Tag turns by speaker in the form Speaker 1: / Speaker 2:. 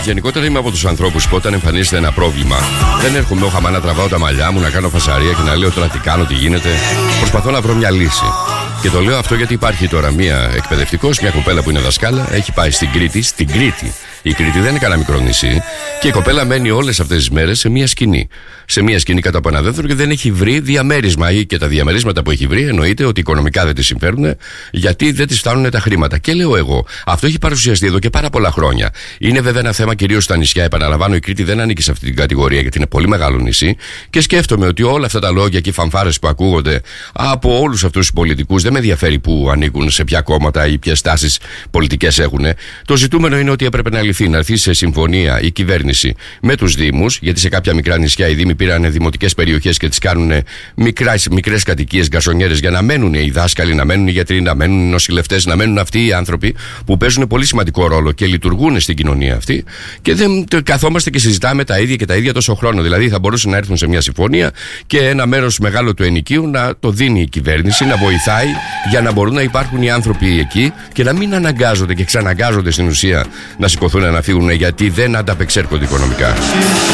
Speaker 1: Γενικότερα είμαι από τους ανθρώπους που όταν εμφανίζεται ένα πρόβλημα δεν έρχομαι όχαμα να τραβάω τα μαλλιά μου, να κάνω φασαρία και να λέω τώρα τι κάνω, τι γίνεται. Προσπαθώ να βρω μια λύση. Και το λέω αυτό γιατί υπάρχει τώρα μια εκπαιδευτικός, μια κοπέλα που είναι δασκάλα, έχει πάει στην Κρήτη. Η Κρήτη δεν είναι κανένα μικρό νησί. Και η κοπέλα μένει όλες αυτές τις μέρες σε μια σκηνή. Σε μια σκηνή κάτω από ένα δέντρο και δεν έχει βρει διαμέρισμα. Ή και τα διαμερίσματα που έχει βρει εννοείται ότι οικονομικά δεν τη συμφέρουν, γιατί δεν τη φτάνουν τα χρήματα. Και λέω εγώ, αυτό έχει παρουσιαστεί εδώ και πάρα πολλά χρόνια. Είναι βέβαια ένα θέμα κυρίως στα νησιά. Επαναλαμβάνω, η Κρήτη δεν ανήκει σε αυτή την κατηγορία γιατί είναι πολύ μεγάλο νησί. Και σκέφτομαι ότι όλα αυτά τα λόγια και οι φανφάρες που ακούγονται από όλους αυτούς τους πολιτικούς, δεν με ενδιαφέρει που ανήκουν, σε ποια κόμματα ή ποιες τάσεις πολιτικές έχουν. Το ζητούμενο είναι ότι έπρεπε να λυθεί, να έρθει σε συμφωνία η κυβέρνηση με τους Δήμους, γιατί σε κάποια μικρά νησιά οι Δήμοι πήραν δημοτικές περιοχές και τις κάνουν μικρές κατοικίες, γκαρσονιέρες, για να μένουν οι δάσκαλοι, να μένουν οι γιατροί, να μένουν οι νοσηλευτές, να μένουν αυτοί οι άνθρωποι που παίζουν πολύ σημαντικό ρόλο και λειτουργούν στην κοινωνία αυτή. Και δεν καθόμαστε και συζητάμε τα ίδια και τα ίδια τόσο χρόνο. Δηλαδή θα μπορούσαν να έρθουν σε μια συμφωνία και ένα μέρος μεγάλο του ενοικίου να το δίνει η κυβέρνηση, να βοηθάει για να μπορούν να υπάρχουν οι άνθρωποι εκεί και να μην αναγκάζονται και ξαναγκάζονται στην ουσία να σηκωθούν να φύγουν γιατί δεν ανταπεξέρχονται οικονομικά.